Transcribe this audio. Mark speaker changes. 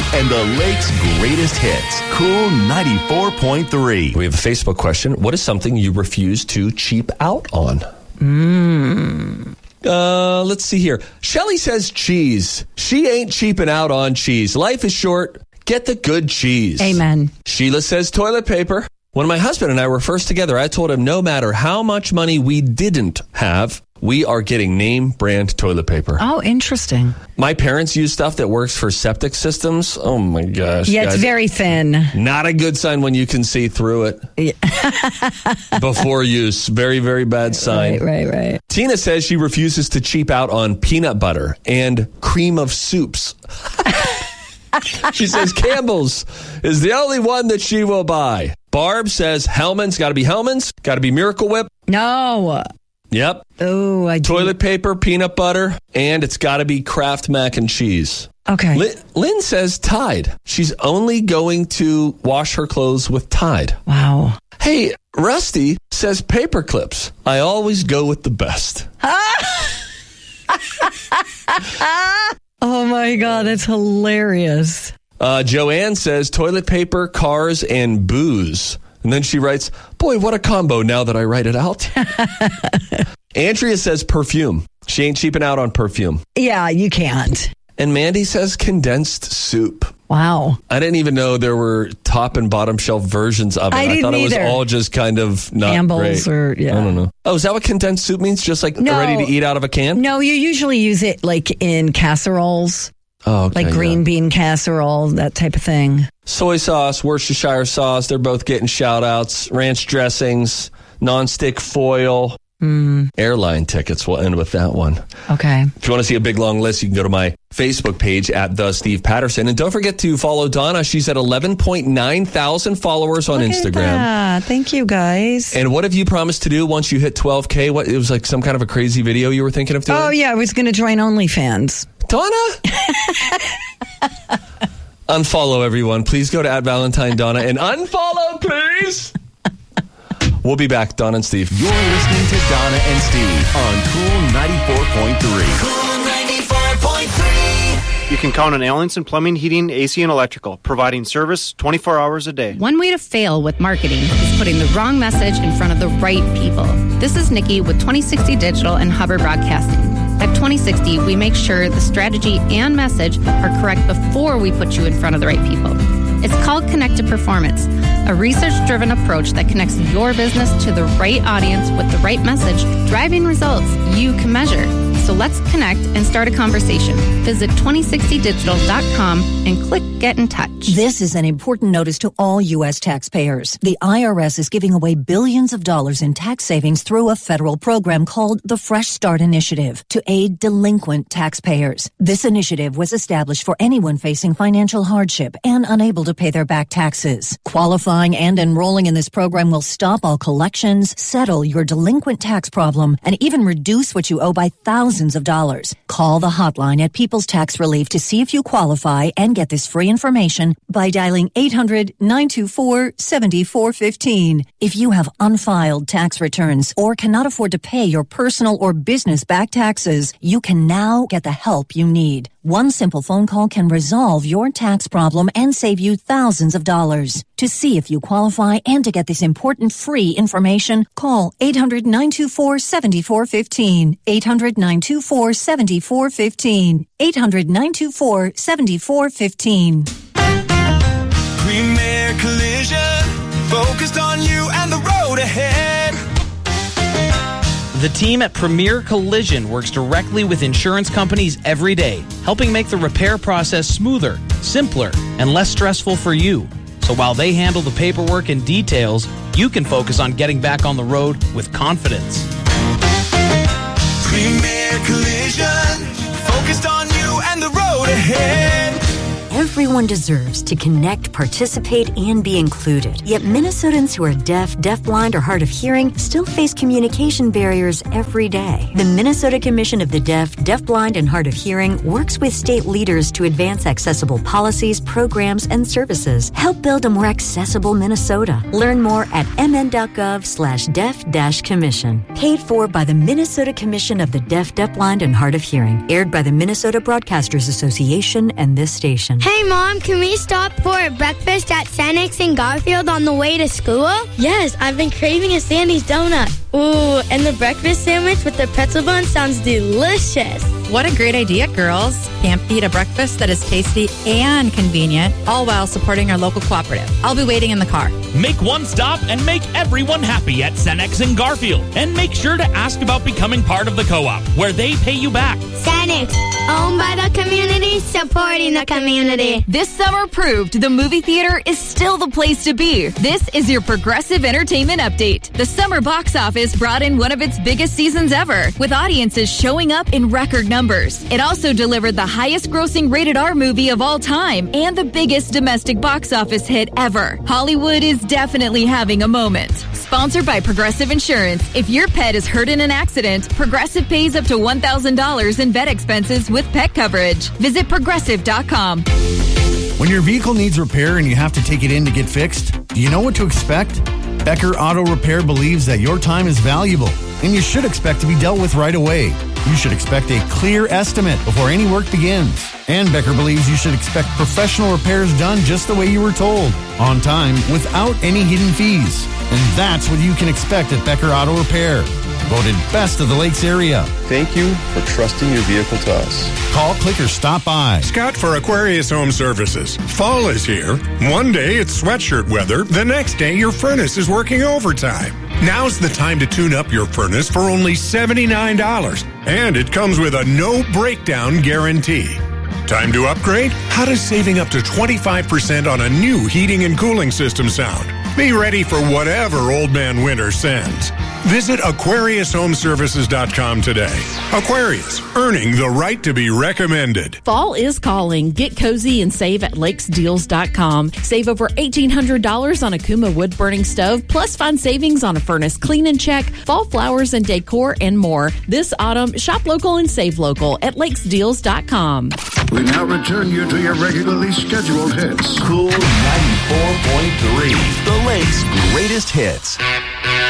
Speaker 1: and the Lake's greatest hits. Cool 94.3.
Speaker 2: We have a Facebook question. What is something you refuse to cheap out on? Let's see here. Shelly says cheese. She ain't cheaping out on cheese. Life is short. Get the good cheese.
Speaker 3: Amen.
Speaker 2: Sheila says toilet paper. When my husband and I were first together, I told him no matter how much money we didn't have, we are getting name brand toilet paper.
Speaker 3: Oh, interesting.
Speaker 2: My parents use stuff that works for septic systems. Oh my gosh.
Speaker 3: Yeah,
Speaker 2: guys.
Speaker 3: it's very thin.
Speaker 2: Not a good sign when you can see through it. Before use. Very, very bad sign.
Speaker 3: Right.
Speaker 2: Tina says she refuses to cheap out on peanut butter and cream of soups. She says Campbell's is the only one that she will buy. Barb says Hellman's, got to be Hellman's, got to be Miracle Whip.
Speaker 3: No.
Speaker 2: Yep.
Speaker 3: Oh, I do.
Speaker 2: Toilet paper, peanut butter, and it's got to be Kraft mac and cheese.
Speaker 3: Okay.
Speaker 2: Lynn says Tide. She's only going to wash her clothes with Tide.
Speaker 3: Wow.
Speaker 2: Hey, Rusty says paper clips. I always go with the best.
Speaker 3: Oh my God, that's hilarious.
Speaker 2: Joanne says toilet paper, cars, and booze. And then she writes, boy, what a combo now that I write it out. Andrea says perfume. She ain't cheaping out on perfume.
Speaker 3: Yeah, you can't.
Speaker 2: And Mandy says condensed soup.
Speaker 3: Wow.
Speaker 2: I didn't even know there were top and bottom shelf versions of it. I thought it was all just kind of not
Speaker 3: Campbell's
Speaker 2: great. I don't know. Oh, is that what condensed soup means? Just like ready to eat out of a can?
Speaker 3: No, you usually use it like in casseroles.
Speaker 2: Oh, okay,
Speaker 3: like green bean casserole, that type of thing.
Speaker 2: Soy sauce, Worcestershire sauce, they're both getting shout outs. Ranch dressings, nonstick foil. Airline tickets. We'll end with that one.
Speaker 3: Okay.
Speaker 2: If you want to see a big long list, you can go to my Facebook page at The Steve Patterson. And don't forget to follow Donna. She's at 11.9 thousand followers on Instagram.
Speaker 3: Thank you, guys.
Speaker 2: And what have you promised to do once you hit 12K? What, it was like some kind of a crazy video you were thinking of doing?
Speaker 3: Oh, yeah. I was going to join OnlyFans.
Speaker 2: Donna? Unfollow everyone. Please go to @ValentineDonna and unfollow, please. We'll be back, Donna and Steve.
Speaker 1: You're listening to Donna and Steve on Cool 94.3.
Speaker 4: Cool 94.3.
Speaker 5: You can count on Allenson Plumbing, Heating, AC, and Electrical, providing service 24 hours a day.
Speaker 6: One way to fail with marketing is putting the wrong message in front of the right people. This is Nikki with 2060 Digital and Hubbard Broadcasting. At 2060, we make sure the strategy and message are correct before we put you in front of the right people. It's called Connected Performance, a research-driven approach that connects your business to the right audience with the right message, driving results you can measure. So let's connect and start a conversation. Visit 2060digital.com and click Get in Touch.
Speaker 7: This is an important notice to all U.S. taxpayers. The IRS is giving away billions of dollars in tax savings through a federal program called the Fresh Start Initiative to aid delinquent taxpayers. This initiative was established for anyone facing financial hardship and unable to pay their back taxes. Qualifying and enrolling in this program will stop all collections, settle your delinquent tax problem, and even reduce what you owe by thousands of dollars. Call the hotline at People's Tax Relief to see if you qualify and get this free information by dialing 800-924-7415. If you have unfiled tax returns or cannot afford to pay your personal or business back taxes, you can now get the help you need. One simple phone call can resolve your tax problem and save you thousands of dollars. To see if you qualify and to get this important free information, call 800-924-7415. 800-924-7415. 800-924-7415.
Speaker 4: Premier Collision, focused on you and the road ahead.
Speaker 8: The team at Premier Collision works directly with insurance companies every day, helping make the repair process smoother, simpler, and less stressful for you. So while they handle the paperwork and details, you can focus on getting back on the road with confidence.
Speaker 4: Premier Collision, focused on you and the road ahead.
Speaker 9: Everyone deserves to connect, participate, and be included. Yet Minnesotans who are deaf, deafblind, or hard of hearing still face communication barriers every day. The Minnesota Commission of the Deaf, Deafblind, and Hard of Hearing works with state leaders to advance accessible policies, programs, and services. Help build a more accessible Minnesota. Learn more at mn.gov/deaf-commission. Paid for by the Minnesota Commission of the Deaf, Deafblind, and Hard of Hearing. Aired by the Minnesota Broadcasters Association and this station.
Speaker 10: Hey, Mom, Mom, can we stop for breakfast at Sanix in Garfield on the way to school?
Speaker 11: Yes, I've been craving a Sandy's donut. Ooh, and the breakfast sandwich with the pretzel bun sounds delicious.
Speaker 12: What a great idea, girls. Can't beat a breakfast that is tasty and convenient, all while supporting our local cooperative. I'll be waiting in the car.
Speaker 13: Make one stop and make everyone happy at Cenex in Garfield. And make sure to ask about becoming part of the co-op, where they pay you back.
Speaker 10: Sanix, owned by the community, supporting the community.
Speaker 14: This summer proved the movie theater is still the place to be. This is your Progressive Entertainment Update. The summer box office brought in one of its biggest seasons ever, with audiences showing up in record numbers. It also delivered the highest grossing rated R movie of all time and the biggest domestic box office hit ever. Hollywood is definitely having a moment. Sponsored by Progressive Insurance. If your pet is hurt in an accident, Progressive pays up to $1,000 in vet expenses with pet coverage. Visit Progressive.com.
Speaker 15: When your vehicle needs repair and you have to take it in to get fixed, do you know what to expect? Becker Auto Repair believes that your time is valuable, and you should expect to be dealt with right away. You should expect a clear estimate before any work begins. And Becker believes you should expect professional repairs done just the way you were told, on time, without any hidden fees. And that's what you can expect at Becker Auto Repair. Voted best of the Lakes area.
Speaker 16: Thank you for trusting your vehicle to us.
Speaker 15: Call, click, or stop by.
Speaker 17: Scott for Aquarius Home Services. Fall is here. One day it's sweatshirt weather. The next day your furnace is working overtime. Now's the time to tune up your furnace for only $79. And it comes with a no breakdown guarantee. Time to upgrade? How does saving up to 25% on a new heating and cooling system sound? Be ready for whatever Old Man Winter sends. Visit AquariusHomeservices.com today. Aquarius, earning the right to be recommended.
Speaker 18: Fall is calling. Get cozy and save at lakesdeals.com. Save over $1,800 on a Kuma wood-burning stove, plus find savings on a furnace clean and check, fall flowers and decor, and more. This autumn, shop local and save local at lakesdeals.com.
Speaker 19: We now return you to your regularly scheduled hits.
Speaker 1: Cool 94.3, the Lake's greatest hits.